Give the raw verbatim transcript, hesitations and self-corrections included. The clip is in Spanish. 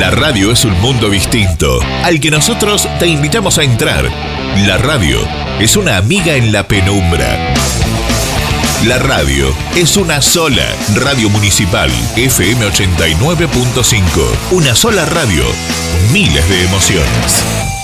La radio es un mundo distinto, al que nosotros te invitamos a entrar. La radio es una amiga en la penumbra. La radio es una sola. Radio Municipal F M ochenta y nueve punto cinco. Una sola radio. Miles de emociones.